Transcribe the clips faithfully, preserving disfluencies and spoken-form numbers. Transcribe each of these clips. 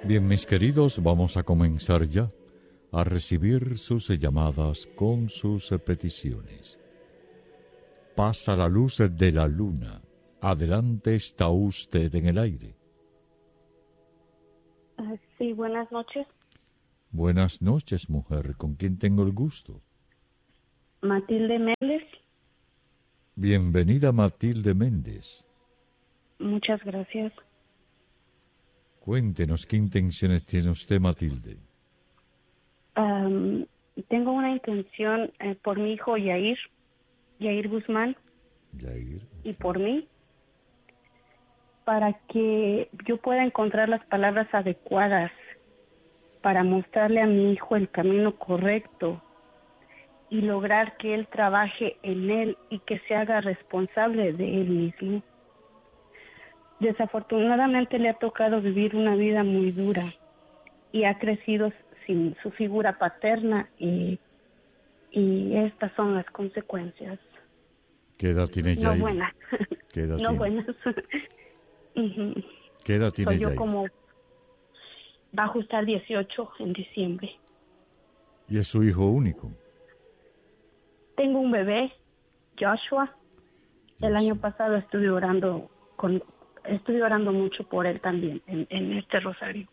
Bien, mis queridos, vamos a comenzar ya a recibir sus llamadas con sus peticiones. Pasa la luz de la luna. Adelante, está usted en el aire. Uh, sí, buenas noches. Buenas noches, mujer. ¿Con quién tengo el gusto? Matilde Méndez. Bienvenida, Matilde Méndez. Muchas gracias. Cuéntenos, ¿qué intenciones tiene usted, Matilde? Um, tengo una intención eh, por mi hijo Yair, Yair Guzmán, Yair. y por mí, para que yo pueda encontrar las palabras adecuadas para mostrarle a mi hijo el camino correcto y lograr que él trabaje en él y que se haga responsable de él mismo. Desafortunadamente le ha tocado vivir una vida muy dura y ha crecido sin su figura paterna y, y estas son las consecuencias. ¿Qué edad tiene Yair? No buenas. ¿Qué edad no tiene? buenas. uh-huh. ¿Qué edad tiene Soy yo Yair? como va a ajustar dieciocho en diciembre. ¿Y es su hijo único? Tengo un bebé, Joshua. El año pasado estuve orando con estuve orando mucho por él también en, en este rosario.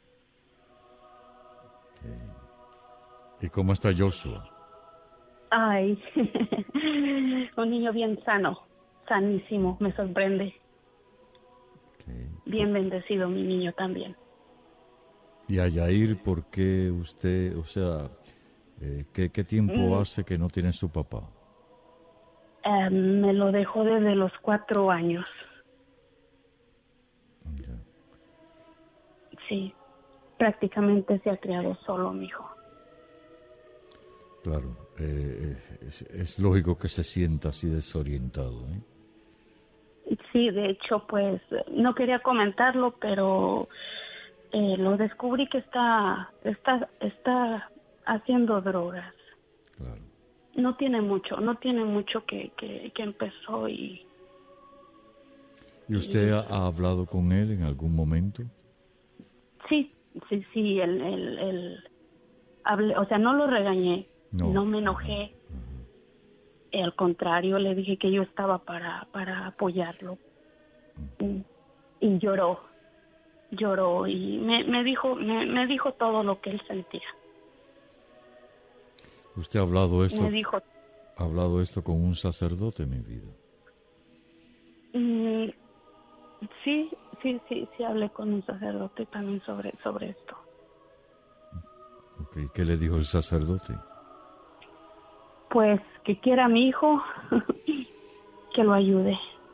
Okay. ¿Y cómo está Joshua? Ay, un niño bien sano, sanísimo, me sorprende. Okay. Bien bendecido mi niño también. ¿Y a Yair por qué usted, o sea, eh, ¿qué, qué tiempo mm. hace que no tiene su papá? Eh, me lo dejó desde los cuatro años. Yeah. Sí, prácticamente se ha criado solo, mi hijo. Claro, eh, es, es lógico que se sienta así desorientado, ¿eh? Sí, de hecho, pues, no quería comentarlo, pero eh, lo descubrí que está, está, está haciendo drogas. Claro. No tiene mucho, no tiene mucho que, que, que empezó y... ¿Y usted y, ha, ha hablado con él en algún momento? Sí, sí, sí, él, él, él hablé, o sea, no lo regañé, no, no me enojé. Uh-huh. Al contrario, le dije que yo estaba para, para apoyarlo. Uh-huh. Y, y lloró, lloró y me, me dijo, me, me dijo todo lo que él sentía. ¿Usted ha hablado esto? Me dijo, ¿Ha hablado esto con un sacerdote, mi vida? Mm, sí, sí, sí, sí hablé con un sacerdote también sobre, sobre esto. Okay. ¿Qué le dijo el sacerdote? Pues que quiera a mi hijo, que lo ayude.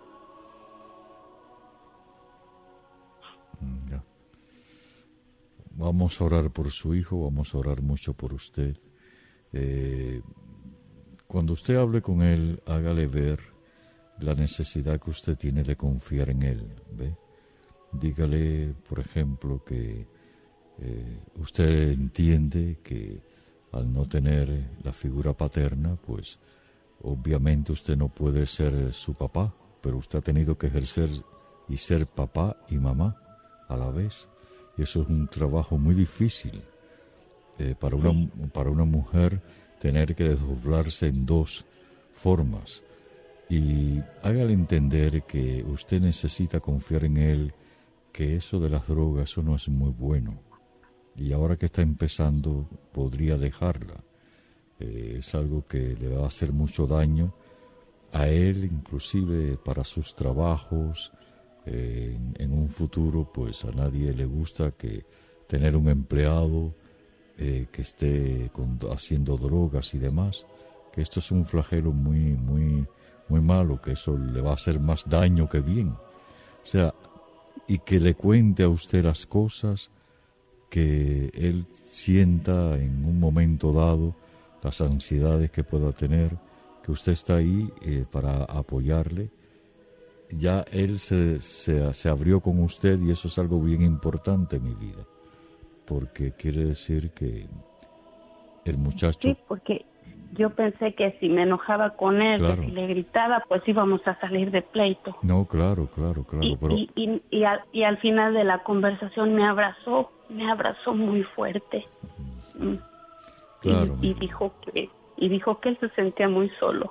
Ya. Vamos a orar por su hijo, vamos a orar mucho por usted. Eh, cuando usted hable con él, hágale ver la necesidad que usted tiene de confiar en él, ¿ve? Dígale, por ejemplo, que eh, usted entiende que al no tener la figura paterna, pues obviamente usted no puede ser su papá, pero usted ha tenido que ejercer y ser papá y mamá a la vez. Y eso es un trabajo muy difícil eh, para una, para una mujer, tener que desdoblarse en dos formas. Y hágale entender que usted necesita confiar en él, que eso de las drogas, eso no es muy bueno. Y ahora que está empezando, podría dejarla. Eh, es algo que le va a hacer mucho daño a él, inclusive para sus trabajos. Eh, en, en un futuro, pues a nadie le gusta que tener un empleado eh, que esté con, haciendo drogas y demás. Que esto es un flagelo muy, muy, muy malo, que eso le va a hacer más daño que bien. O sea, y que le cuente a usted las cosas que él sienta en un momento dado, las ansiedades que pueda tener, que usted está ahí eh, para apoyarle. Ya él se, se, se abrió con usted y eso es algo bien importante en mi vida, porque quiere decir que el muchacho... Sí, porque yo pensé que si me enojaba con él, claro. que si le gritaba, pues íbamos a salir de pleito. No, claro, claro, claro. Y, pero... y, y, y, al, y al final de la conversación me abrazó, me abrazó muy fuerte. Uh-huh. Claro. Y, y dijo que y dijo que él se sentía muy solo.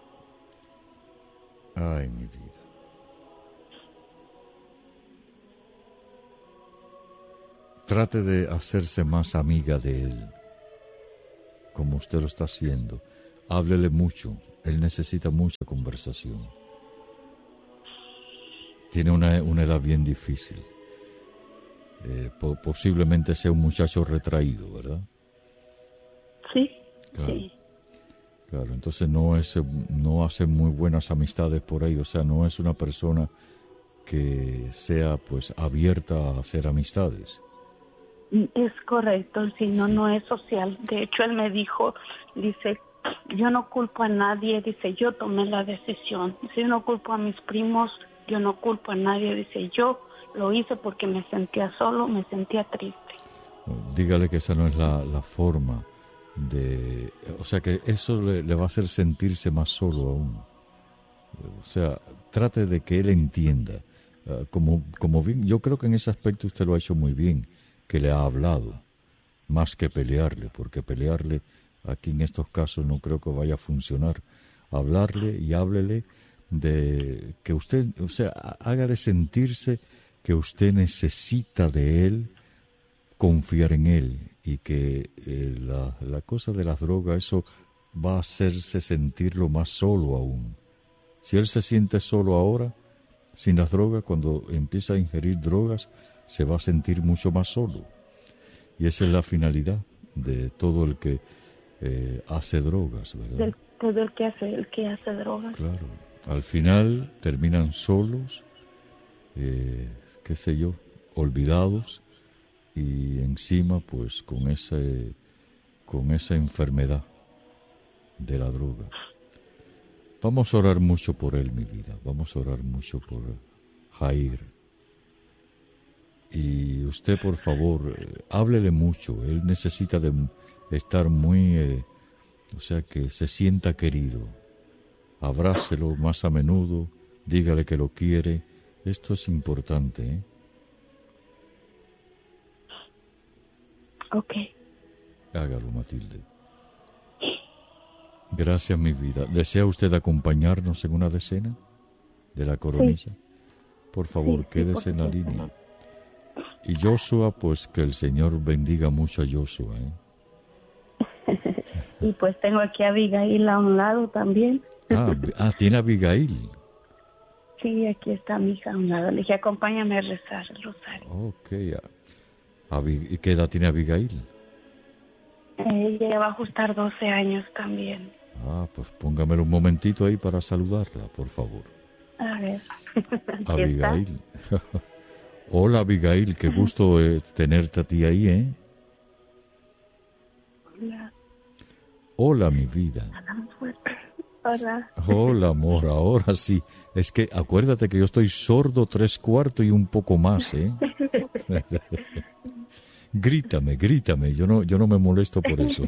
Ay, mi vida. Trate de hacerse más amiga de él, como usted lo está haciendo. Háblele mucho, él necesita mucha conversación. Tiene una, una edad bien difícil. Eh, po- posiblemente sea un muchacho retraído, ¿verdad? Sí. Claro. Sí. Claro, entonces no es, no hace muy buenas amistades por ahí, o sea, no es una persona que sea pues abierta a hacer amistades. Es correcto, si no, sí. No es social. De hecho, él me dijo, dice, yo no culpo a nadie, dice, yo tomé la decisión. Dice, yo no culpo a mis primos, yo no culpo a nadie, dice, yo lo hice porque me sentía solo, me sentía triste. Dígale que esa no es la, la forma de... O sea, que eso le, le va a hacer sentirse más solo aún. O sea, trate de que él entienda. Uh, como, como bien, yo creo que en ese aspecto usted lo ha hecho muy bien, que le ha hablado, más que pelearle, porque pelearle aquí en estos casos no creo que vaya a funcionar. Hablarle y háblele de que usted, o sea, hágale sentirse que usted necesita de él, confiar en él, y que eh, la, la cosa de las drogas, eso va a hacerse sentirlo más solo aún. Si él se siente solo ahora, sin las drogas, cuando empieza a ingerir drogas, se va a sentir mucho más solo. Y esa es la finalidad de todo el que eh, hace drogas, ¿verdad? Del, todo el que hace, el que hace drogas. Claro. Al final terminan solos, eh, qué sé yo, olvidados, y encima pues con ese con esa enfermedad de la droga. Vamos a orar mucho por él, mi vida. Vamos a orar mucho por Jair. Y usted, por favor, eh, háblele mucho. Él necesita de estar muy, eh, o sea, que se sienta querido. Abrácelo más a menudo, dígale que lo quiere. Esto es importante, ¿eh? Ok. Hágalo, Matilde. Gracias, mi vida. ¿Desea usted acompañarnos en una decena de la coronilla? Sí. Por favor, sí, quédese sí, en la línea. Y Joshua, pues que el Señor bendiga mucho a Joshua, ¿eh? Y pues tengo aquí a Abigail a un lado también. Ah, ah, ¿tiene a Abigail? Sí, aquí está mi hija a un lado. Le dije, acompáñame a rezar el rosario. Ok. ¿Y qué edad tiene Abigail? Ella va a ajustar doce años también. Ah, pues póngamelo un momentito ahí para saludarla, por favor. A ver. Abigail. Hola, Abigail, qué gusto eh, tenerte a ti ahí, ¿eh? Hola. Hola, mi vida. Hola. Hola, amor, ahora sí. Es que acuérdate que yo estoy sordo tres cuartos y un poco más, ¿eh? Grítame, grítame, yo no, yo no me molesto por eso.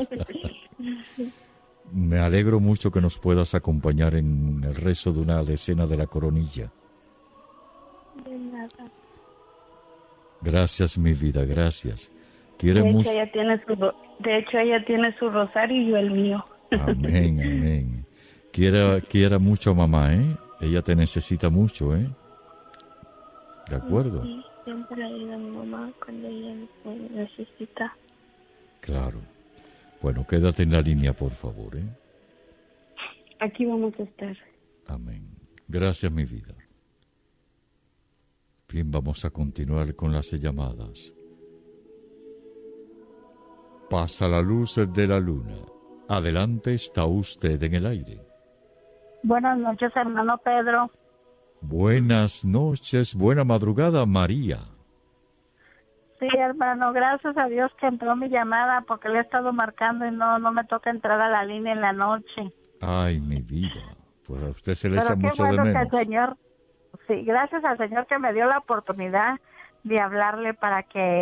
Me alegro mucho que nos puedas acompañar en el rezo de una decena de la coronilla. De nada. Gracias, mi vida, gracias. Quiere de, hecho, mucho... ella tiene su, de hecho, ella tiene su rosario y yo el mío. Amén, amén. Quiera, quiera mucho a mamá, ¿eh? Ella te necesita mucho, ¿eh? ¿De acuerdo? Sí, siempre ayuda a mi mamá cuando ella me necesita. Claro. Bueno, quédate en la línea, por favor, ¿eh? Aquí vamos a estar. Amén. Gracias, mi vida. Bien, vamos a continuar con las llamadas. Pasa la luz de la luna. Adelante, está usted en el aire. Buenas noches, hermano Pedro. Buenas noches, buena madrugada, María. Sí, hermano, gracias a Dios que entró mi llamada porque le he estado marcando y no no me toca entrar a la línea en la noche. Ay, mi vida, pues a usted se le Pero echa qué mucho bueno de que menos. el Señor, sí, gracias al Señor que me dio la oportunidad de hablarle para que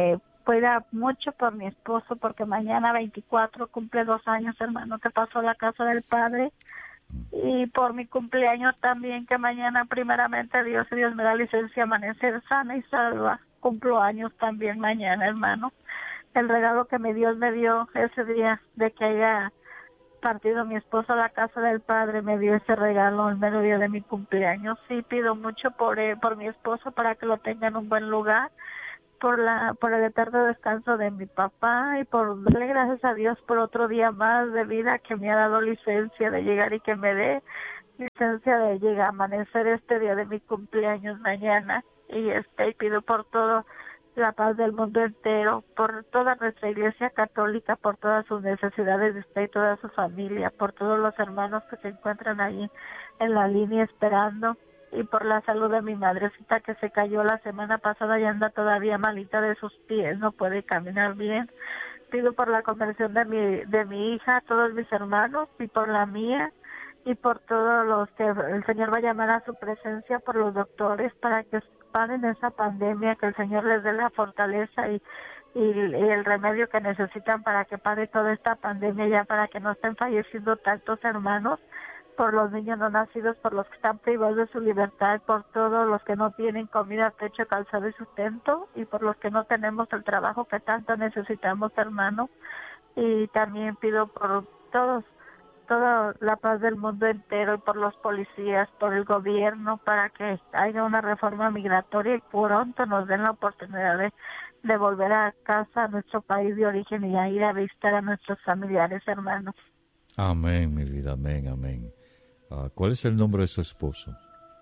cuida mucho por mi esposo, porque mañana veinticuatro cumple dos años, hermano, que pasó a la casa del Padre. Y por mi cumpleaños también, que mañana primeramente Dios, Dios me da licencia a amanecer sana y salva. Cumplo años también mañana, hermano. El regalo que mi Dios me dio ese día de que haya partido mi esposo a la casa del Padre, me dio ese regalo el mero día de mi cumpleaños. Sí, pido mucho por él, por mi esposo, para que lo tenga en un buen lugar, por la por el eterno descanso de mi papá, y por darle gracias a Dios por otro día más de vida, que me ha dado licencia de llegar y que me dé licencia de llegar a amanecer este día de mi cumpleaños mañana. Y este y pido por todo la paz del mundo entero, por toda nuestra Iglesia Católica, por todas sus necesidades de usted y toda su familia, por todos los hermanos que se encuentran ahí en la línea esperando, y por la salud de mi madrecita, que se cayó la semana pasada y anda todavía malita de sus pies, no puede caminar bien. Pido por la conversión de mi de mi hija, todos mis hermanos, y por la mía, y por todos los que el Señor va a llamar a su presencia, por los doctores, para que paren esa pandemia, que el Señor les dé la fortaleza y, y, y el remedio que necesitan para que pare toda esta pandemia, ya para que no estén falleciendo tantos hermanos, por los niños no nacidos, por los que están privados de su libertad, por todos los que no tienen comida, techo, calzado y sustento, y por los que no tenemos el trabajo que tanto necesitamos, hermano. Y también pido por todos, toda la paz del mundo entero, y por los policías, por el gobierno, para que haya una reforma migratoria y pronto nos den la oportunidad de, de volver a casa, a nuestro país de origen, y a ir a visitar a nuestros familiares, hermanos. Amén, mi vida, amén, amén. Uh, ¿Cuál es el nombre de su esposo?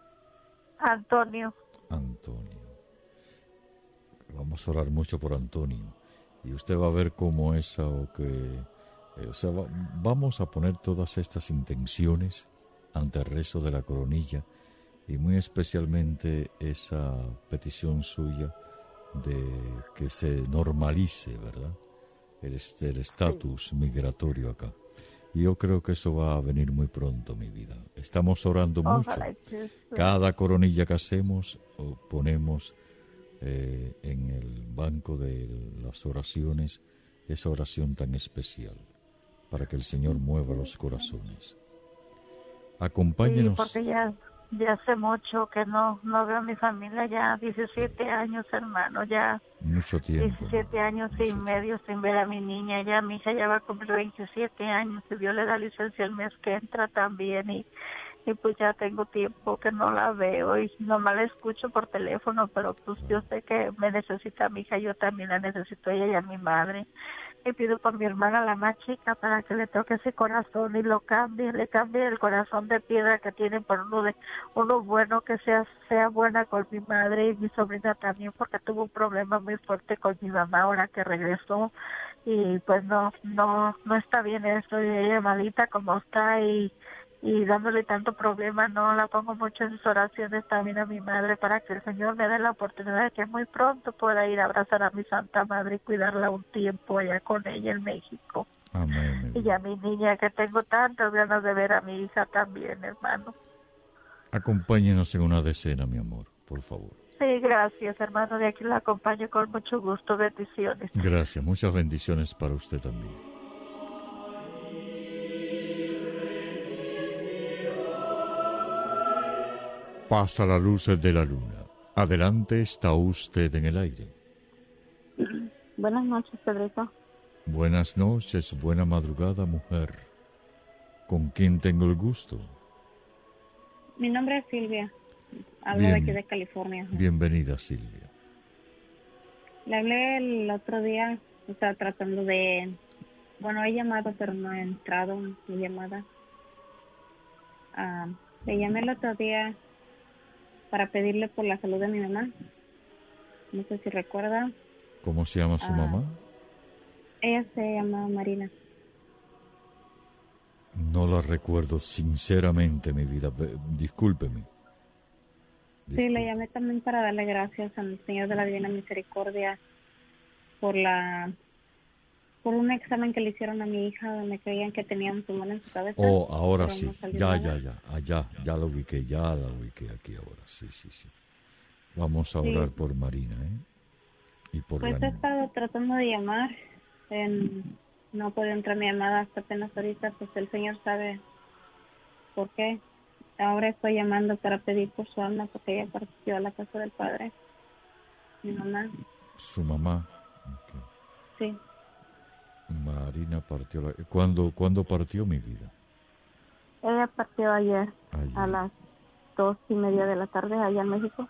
Antonio. Antonio. Vamos a orar mucho por Antonio. Y usted va a ver cómo esa o que... Eh, o sea, va, vamos a poner todas estas intenciones ante el rezo de la coronilla, y muy especialmente esa petición suya de que se normalice, ¿verdad?, el estatus sí. migratorio acá. Y yo creo que eso va a venir muy pronto, mi vida. Estamos orando mucho. Cada coronilla que hacemos ponemos eh, en el banco de las oraciones esa oración tan especial, para que el Señor mueva los corazones. Acompáñenos. Sí, porque ya, ya hace mucho que no, no veo a mi familia, ya diecisiete años, hermano, ya. Mucho tiempo. diecisiete ¿no? años y medio sin ver a mi niña, ya mi hija ya va a cumplir veintisiete años, y Dios le da licencia el mes que entra también, y, y pues ya tengo tiempo que no la veo, y nomás la escucho por teléfono, pero pues yo sé que me necesita mi hija, yo también la necesito, ella y a mi madre. Y pido por mi hermana, la más chica, para que le toque ese corazón y lo cambie, le cambie el corazón de piedra que tiene por uno de uno bueno, que sea sea buena con mi madre y mi sobrina también, porque tuvo un problema muy fuerte con mi mamá ahora que regresó, y pues no no no está bien eso, y ella malita como está, y y dándole tanto problema, no la pongo mucho en sus oraciones también a mi madre, para que el Señor me dé la oportunidad de que muy pronto pueda ir a abrazar a mi Santa Madre y cuidarla un tiempo allá con ella en México. Amén. Y a mi niña, que tengo tantas ganas de ver a mi hija también, hermano. Acompáñenos en una decena, mi amor, por favor. Sí, gracias, hermano, de aquí la acompaño con mucho gusto, bendiciones. Gracias, muchas bendiciones para usted también. Pasa la luz de la luna. Adelante, está usted en el aire. Buenas noches, Pedrito. Buenas noches, buena madrugada, mujer. ¿Con quién tengo el gusto? Mi nombre es Silvia. Hablo Bien, de aquí de California. Bienvenida, Silvia. Le hablé el otro día, estaba tratando de... Bueno, he llamado, pero no he entrado en mi llamada. Uh, le llamé el otro día para pedirle por la salud de mi mamá. No sé si recuerda. ¿Cómo se llama su uh, mamá? Ella se llama Marina. No la recuerdo, sinceramente, mi vida. Discúlpeme. Disculpe. Sí, le llamé también para darle gracias al Señor de la Divina Misericordia por la por un examen que le hicieron a mi hija, donde creían que tenía un tumor en su cabeza. Oh, ahora sí. No ya, ya, ya. Allá, ya lo ubiqué, ya la ubiqué aquí ahora. Sí, sí, sí. Vamos a orar sí. por Marina, ¿eh? Y por Pues la... he estado tratando de llamar, en... no puedo entrar mi llamada hasta apenas ahorita, pues el Señor sabe por qué. Ahora estoy llamando para pedir por su alma, porque ella partió a la casa del Padre, mi mamá. Su mamá. Okay. Sí. Marina partió. La... ¿Cuándo, ¿Cuándo partió, mi vida? Ella partió ayer, ayer, a las dos y media de la tarde, allá en México.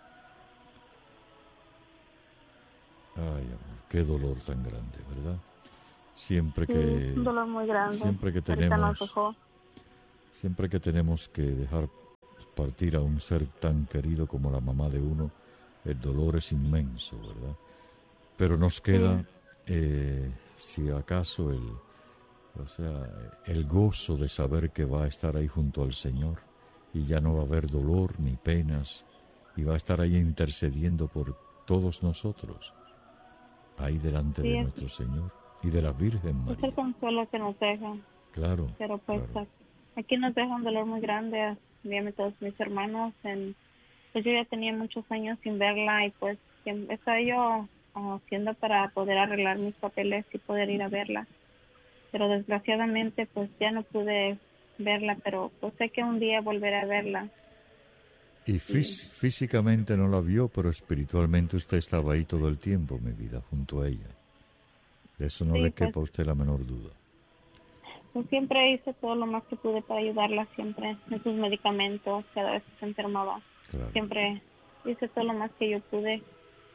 Ay, amor, qué dolor tan grande, ¿verdad? Siempre Sí, que... un dolor muy grande. Siempre que Ahorita nos tenemos... dejó. Siempre que tenemos que dejar partir a un ser tan querido como la mamá de uno, el dolor es inmenso, ¿verdad? Pero nos queda, sí. eh, si acaso, el, o sea, el gozo de saber que va a estar ahí junto al Señor y ya no va a haber dolor ni penas y va a estar ahí intercediendo por todos nosotros, ahí delante sí, de es, nuestro Señor y de la Virgen María. Es el consuelo que nos dejan. Claro. Pero pues claro. Aquí nos deja un dolor muy grande a mí y a todos mis hermanos. En, pues yo ya tenía muchos años sin verla y pues estaba yo uh, haciendo para poder arreglar mis papeles y poder ir a verla. Pero desgraciadamente pues ya no pude verla, pero pues sé que un día volveré a verla. Y fí- físicamente no la vio, pero espiritualmente usted estaba ahí todo el tiempo, mi vida, junto a ella. De eso no sí, le quepa pues, a usted la menor duda. Pues siempre hice todo lo más que pude para ayudarla, siempre en sus medicamentos, cada vez que se enfermaba. Claro. Siempre hice todo lo más que yo pude.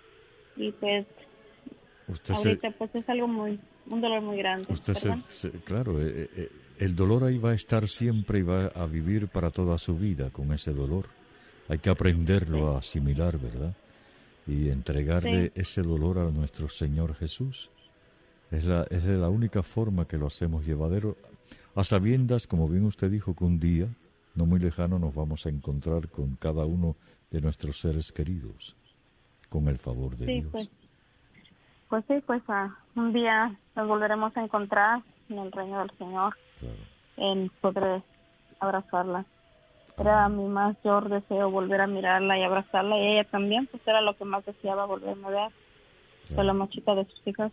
Y pues usted ahorita se, pues es algo muy, un dolor muy grande. Usted se, se, claro, eh, eh, el dolor ahí va a estar siempre y va a vivir para toda su vida con ese dolor. Hay que aprenderlo sí. a asimilar, ¿verdad? Y entregarle sí. ese dolor a nuestro Señor Jesús. Es la, es la única forma que lo hacemos llevadero, a sabiendas, como bien usted dijo, que un día, no muy lejano, nos vamos a encontrar con cada uno de nuestros seres queridos, con el favor de sí, Dios. Pues, pues sí, pues uh, un día nos volveremos a encontrar en el reino del Señor, claro. En poder abrazarla. Era ah. mi mayor deseo volver a mirarla y abrazarla, y ella también, pues era lo que más deseaba, volverme a ver. Claro. Fue la más chica de sus hijas.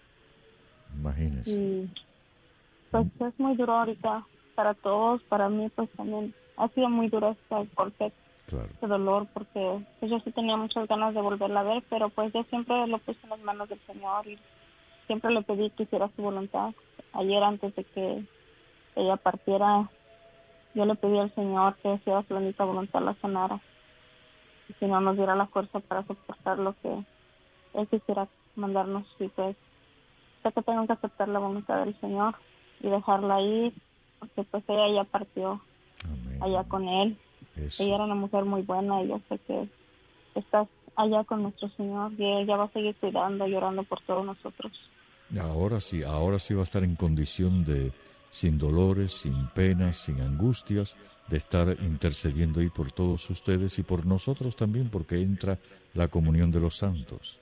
Imagínese. Y pues mm. es muy duro ahorita para todos, para mí pues también ha sido muy duro este golpe, claro. Este dolor, porque pues, yo sí tenía muchas ganas de volverla a ver, pero pues yo siempre lo puse en las manos del Señor y siempre le pedí que hiciera su voluntad. Ayer antes de que ella partiera, yo le pedí al Señor que hiciera su bendita voluntad, la sanara, y si no nos diera la fuerza para soportar lo que Él quisiera mandarnos, y pues que tengo que aceptar la voluntad del Señor y dejarla ir, porque pues ella ya partió. Amén. Allá con Él. Eso. Ella era una mujer muy buena y yo sé que está allá con nuestro Señor y ella va a seguir cuidando y orando por todos nosotros. Ahora sí, ahora sí va a estar en condición de, sin dolores, sin penas, sin angustias, de estar intercediendo ahí por todos ustedes y por nosotros también, porque entra la comunión de los santos.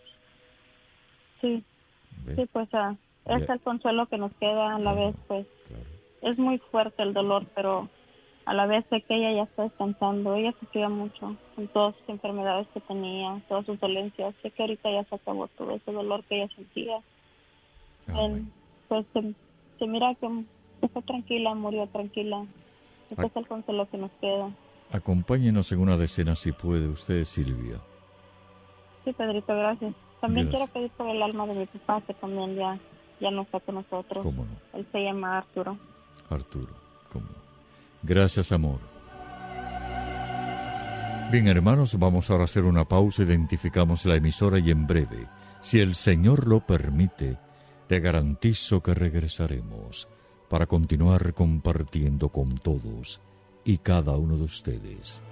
Sí. ¿Ve? Sí, pues uh, es el consuelo que nos queda a la claro, vez, pues claro. Es muy fuerte el dolor, pero a la vez sé que ella ya está descansando. Ella sufría mucho con todas sus enfermedades que tenía, todas sus dolencias. Sé que ahorita ya se acabó todo ese dolor que ella sentía. Él, pues se, se mira que está tranquila, murió tranquila. Este es el consuelo que nos queda. Acompáñenos en una decena si puede usted, Silvia. Sí, Pedrito, gracias. También Gracias. quiero pedir por el alma de mi papá, que también ya, ya no está con nosotros. ¿Cómo no? Él se llama Arturo. Arturo, ¿cómo no? Gracias, amor. Bien, hermanos, vamos ahora a hacer una pausa, identificamos la emisora y en breve, si el Señor lo permite, le garantizo que regresaremos para continuar compartiendo con todos y cada uno de ustedes